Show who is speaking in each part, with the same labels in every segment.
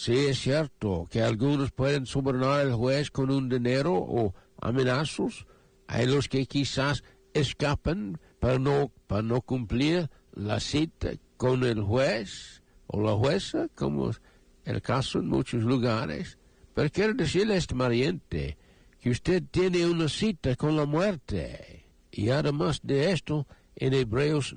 Speaker 1: Sí, es cierto que algunos pueden sobornar al juez con un dinero o amenazas. Hay los que quizás escapan para no cumplir la cita con el juez o la jueza, como es el caso en muchos lugares. Pero quiero decirle, estimariente, que usted tiene una cita con la muerte. Y además de esto, en Hebreos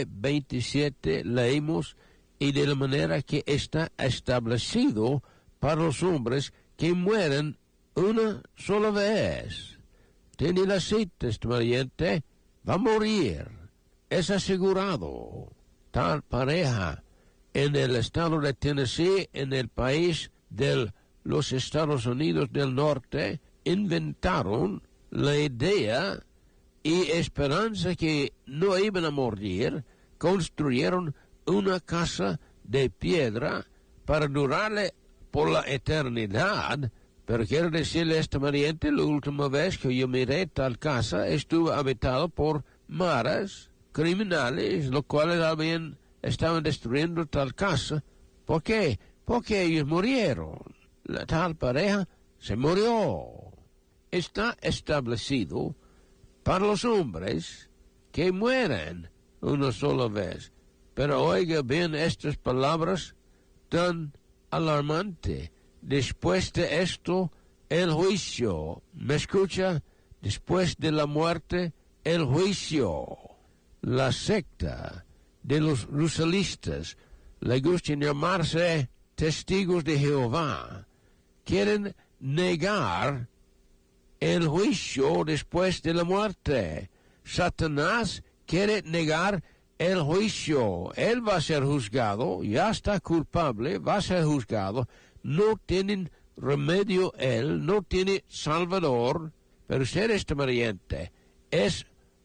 Speaker 1: 9:27 leemos, y de la manera que está establecido para los hombres que mueren una sola vez. Tiene la cita, estimariente, va a morir. Es asegurado. Tal pareja en el estado de Tennessee, en el país de los Estados Unidos del Norte, inventaron la idea y esperanza que no iban a morir, construyeron una casa de piedra para durarle por la eternidad. Pero quiero decirle, estimariente, la última vez que yo miré tal casa estuvo habitado por maras criminales, los cuales estaban destruyendo tal casa. ¿Por qué? Porque ellos murieron. La tal pareja se murió. Está establecido para los hombres que mueren una sola vez. Pero oiga bien estas palabras tan alarmantes. Después de esto, el juicio. ¿Me escucha? Después de la muerte, el juicio. La secta de los rusalistas, le gusta llamarse testigos de Jehová, quieren negar el juicio después de la muerte. Satanás quiere negar el juicio. Él va a ser juzgado, ya está culpable, va a ser juzgado. No tienen remedio él, no tiene salvador. Pero usted, estimariente, es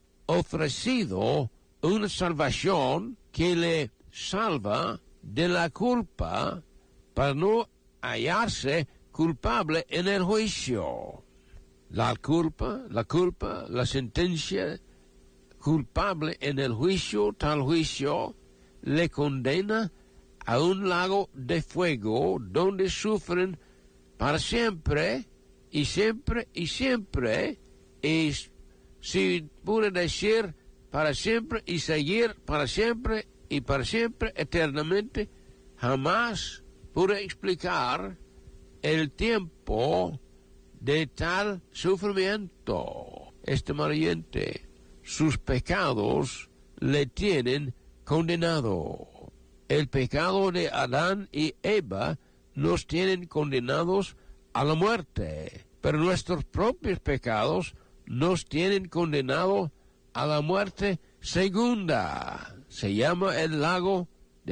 Speaker 1: ofrecido una salvación que le salva de la culpa para no hallarse culpable en el juicio. La culpa, la sentencia culpable en el juicio, tal juicio le condena a un lago de fuego donde sufren para siempre y siempre y siempre, y si puede decir para siempre y seguir para siempre y para siempre eternamente. Jamás pude explicar el tiempo de tal sufrimiento. Estimariente, sus pecados le tienen condenado. El pecado de Adán y Eva nos tienen condenados a la muerte, pero nuestros propios pecados nos tienen condenados a la muerte segunda. Se llama el lago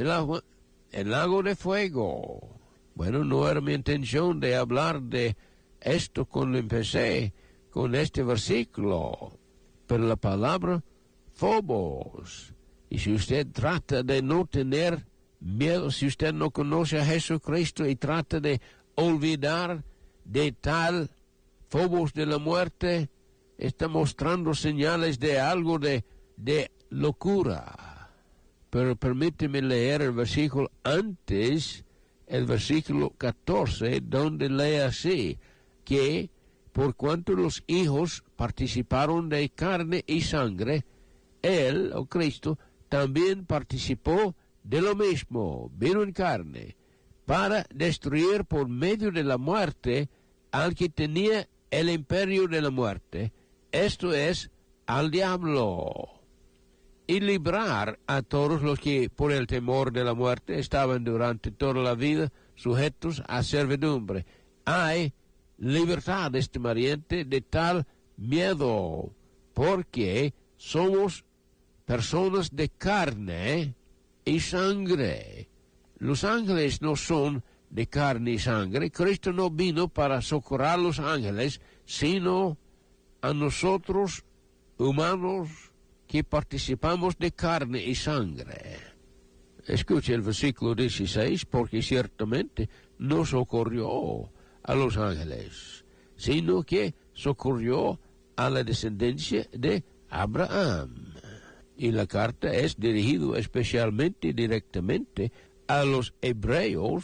Speaker 1: de fuego. Bueno, no era mi intención de hablar de esto cuando empecé con este versículo, pero la palabra phobos. Y si usted trata de no tener miedo, si usted no conoce a Jesucristo y trata de olvidar de tal phobos de la muerte, está mostrando señales de algo de locura. Pero permíteme leer el versículo antes, el versículo 14, donde lee así, que por cuanto los hijos participaron de carne y sangre, él, o Cristo, también participó de lo mismo, vino en carne, para destruir por medio de la muerte al que tenía el imperio de la muerte, esto es, al diablo, y librar a todos los que por el temor de la muerte estaban durante toda la vida sujetos a servidumbre. Hay libertad, estimariente, de tal miedo, porque somos personas de carne y sangre. Los ángeles no son de carne y sangre. Cristo no vino para socorrer a los ángeles, sino a nosotros, humanos, que participamos de carne y sangre. Escuche el versículo 16, porque ciertamente no socorrió a los ángeles, sino que socorrió a la descendencia de Abraham. Y la carta es dirigida especialmente, directamente, a los hebreos